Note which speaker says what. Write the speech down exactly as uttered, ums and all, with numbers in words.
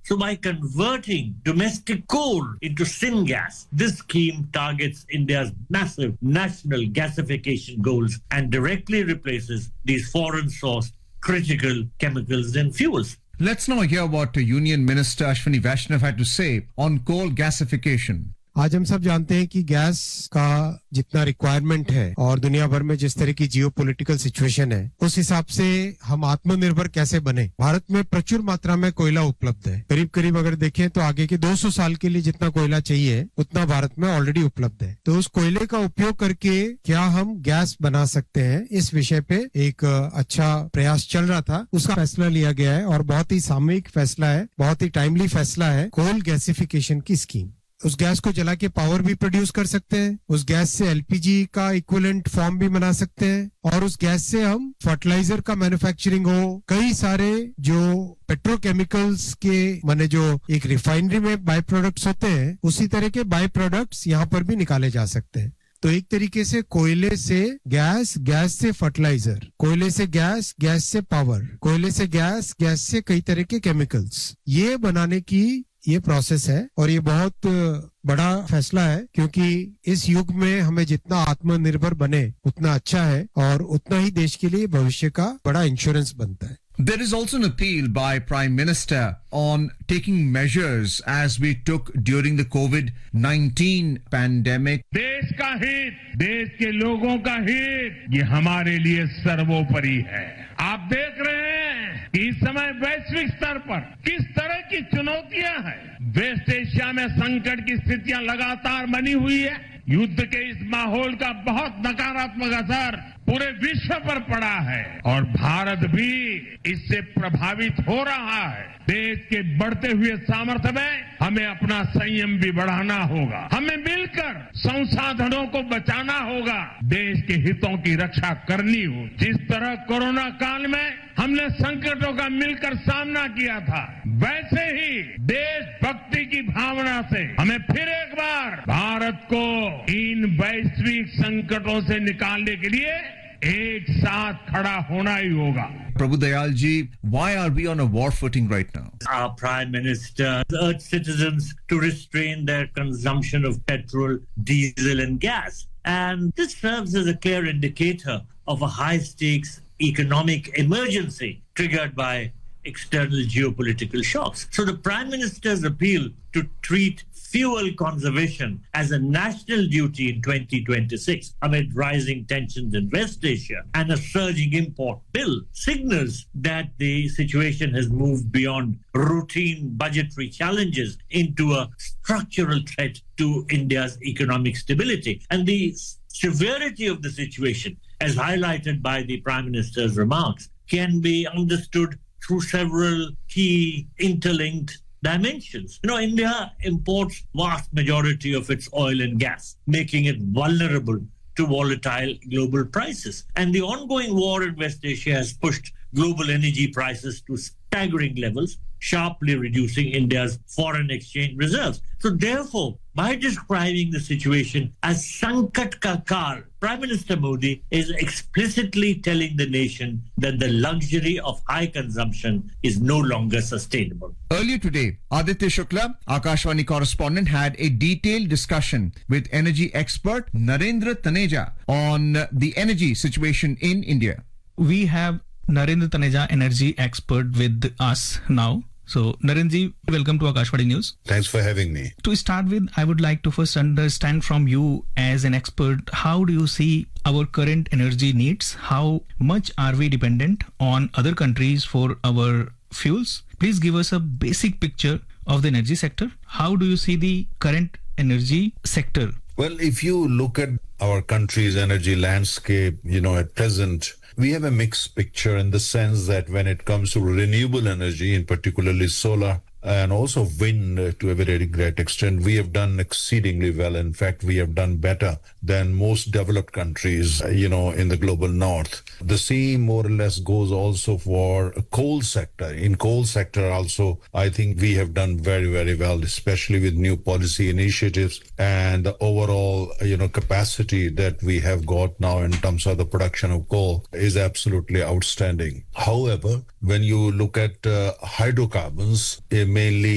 Speaker 1: So by converting domestic coal into syngas, this scheme targets India's massive national gasification goals and directly replaces these foreign-sourced critical chemicals and fuels.
Speaker 2: Let's now hear what Union Minister Ashwini Vaishnav had to say on coal gasification.
Speaker 3: आज हम सब जानते हैं कि gas का जितना requirement है और दुनिया भर में जिस तरह की जियोपॉलिटिकल सिचुएशन है उस हिसाब से हम आत्मनिर्भर कैसे बने। भारत में प्रचुर मात्रा में कोयला उपलब्ध है। करीब करीब अगर देखें तो आगे के दो सौ साल के लिए जितना कोयला चाहिए उतना भारत में ऑलरेडी उपलब्ध है। तो उस कोयले का उपयोग करके क्या हम गैस बना सकते हैं, इस विषय पे एक अच्छा प्रयास चल रहा था। उसका फैसला लिया गया है और बहुत ही सामयिक फैसला है, बहुत ही टाइमली फैसला है। कोल गैसिफिकेशन की स्कीम, उस गैस को जला के पावर भी प्रोड्यूस कर सकते हैं, उस गैस से एलपीजी का इक्विवेलेंट फॉर्म भी बना सकते हैं और उस गैस से हम फर्टिलाइजर का मैन्युफैक्चरिंग हो, कई सारे जो पेट्रोकेमिकल्स के माने जो एक रिफाइनरी में बाय प्रोडक्ट्स होते हैं उसी तरह के बाय प्रोडक्ट्स यहाँ पर भी निकाले जा सकते हैं। तो एक तरीके से कोयले से गैस, गैस से फर्टिलाइजर, कोयले से गैस, गैस से पावर, कोयले से गैस, गैस से कई तरह के केमिकल्स, ये बनाने की ये प्रोसेस है और ये बहुत बड़ा फैसला है क्योंकि इस युग में हमें जितना आत्मनिर्भर बने उतना अच्छा है और उतना ही देश के लिए भविष्य का बड़ा इंश्योरेंस बनता है।
Speaker 2: There is also an appeal by Prime Minister on taking measures as we took during the COVID nineteen pandemic.
Speaker 4: देश का हित, देश के लोगों का हित, ये हमारे लिए सर्वोपरि है। आप देख रहे हैं कि इस समय वैश्विक स्तर पर किस तरह की चुनौतियां हैं। वेस्ट एशिया में संकट की स्थितियां लगातार बनी हुई है। युद्ध के इस माहौल का बहुत नकारात्मक असर पूरे विश्व पर पड़ा है और भारत भी इससे प्रभावित हो रहा है। देश के बढ़ते हुए सामर्थ्य में हमें अपना संयम भी बढ़ाना होगा। हमें मिलकर संसाधनों को बचाना होगा, देश के हितों की रक्षा करनी हो। जिस तरह कोरोना काल में हमने संकटों का मिलकर सामना किया था, वैसे ही देशभक्ति की भावना से हमें फिर एक बार भारत को इन वैश्विक संकटों से निकालने के लिए एक साथ खड़ा होना ही होगा।
Speaker 2: Prabhu Dayal ji, why are we on a war footing right now?
Speaker 1: Our Prime Minister urged citizens to restrain their consumption of petrol, diesel and gas. And this serves as a clear indicator of a high-stakes economic emergency triggered by external geopolitical shocks. So the Prime Minister's appeal to treat fuel conservation as a national duty in twenty twenty-six amid rising tensions in West Asia and a surging import bill signals that the situation has moved beyond routine budgetary challenges into a structural threat to India's economic stability. And the severity of the situation, as highlighted by the Prime Minister's remarks, can be understood through several key interlinked dimensions. You know, India imports vast majority of its oil and gas, making it vulnerable to volatile global prices. And the ongoing war in West Asia has pushed global energy prices to staggering levels, sharply reducing India's foreign exchange reserves. So therefore, by describing the situation as Sankat Ka Kal, Prime Minister Modi is explicitly telling the nation that the luxury of high consumption is no longer sustainable.
Speaker 2: Earlier today, Aditya Shukla, Akashvani correspondent, had a detailed discussion with energy expert Narendra Taneja on the energy situation in India.
Speaker 5: We have Narendra Taneja, energy expert, with us now. So, Narenji, welcome to Akashvani News.
Speaker 6: Thanks for having me.
Speaker 5: To start with, I would like to first understand from you as an expert, how do you see our current energy needs? How much are we dependent on other countries for our fuels? Please give us a basic picture of the energy sector. How do you see the current energy sector?
Speaker 6: Well, if you look at our country's energy landscape, you know, at present, we have a mixed picture in the sense that when it comes to renewable energy, in particularly solar and also wind uh, to a very great extent, we have done exceedingly well. In fact, we have done better than most developed countries, uh, you know, in the global north. The same more or less goes also for coal sector. In coal sector also, I think we have done very, very well, especially with new policy initiatives and the overall, you know, capacity that we have got now in terms of the production of coal is absolutely outstanding. However, when you look at uh, hydrocarbons, uh, mainly